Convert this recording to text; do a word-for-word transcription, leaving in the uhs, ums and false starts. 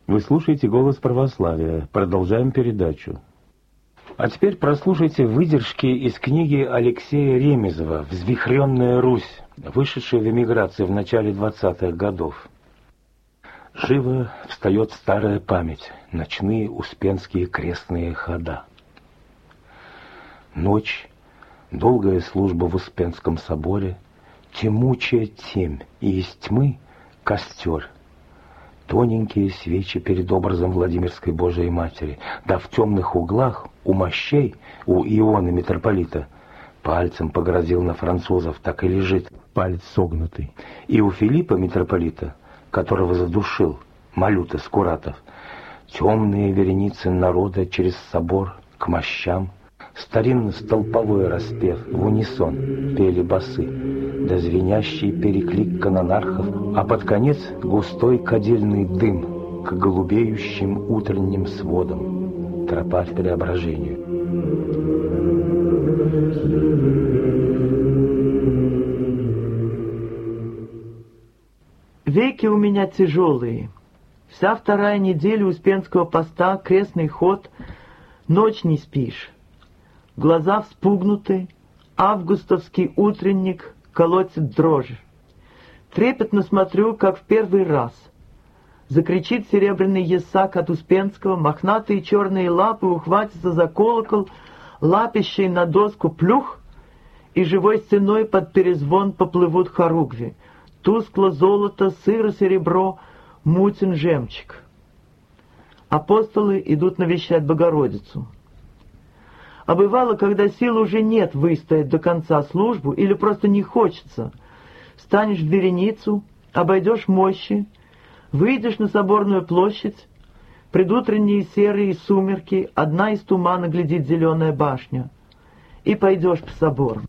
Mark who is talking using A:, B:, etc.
A: Вы слушаете «Голос православия». Продолжаем передачу. А теперь прослушайте выдержки из книги Алексея Ремезова «Взвихренная Русь», вышедшей в эмиграции в начале двадцатых годов. Живо встает старая память, ночные успенские крестные хода. Ночь, долгая служба в Успенском соборе, темучая темь, и из тьмы костер. Тоненькие свечи перед образом Владимирской Божией Матери, да в темных углах у мощей, у Иоанна митрополита, пальцем погрозил на французов, так и лежит, палец согнутый. И у Филиппа митрополита, которого задушил Малюта Скуратов, темные вереницы народа через собор к мощам, старинно-столповой распев в унисон пели басы, да звенящий переклик канонархов, а под конец густой кадильный дым к голубеющим утренним сводам, тропа к преображению.
B: Веки у меня тяжелые. Вся вторая неделя Успенского поста, крестный ход, ночь не спишь. Глаза вспугнуты, августовский утренник колотит дрожь. Трепетно смотрю, как в первый раз. Закричит серебряный ясак от Успенского, мохнатые черные лапы ухватятся за колокол, лапищей на доску плюх, и живой стеной под перезвон поплывут хоругви. Тускло золото, сыро серебро, мутен жемчуг. Апостолы идут навещать Богородицу. А бывало, когда сил уже нет выстоять до конца службу или просто не хочется, станешь в вереницу, обойдешь мощи, выйдешь на соборную площадь, предутренние серые сумерки, одна из тумана глядит зеленая башня, и пойдешь по собору.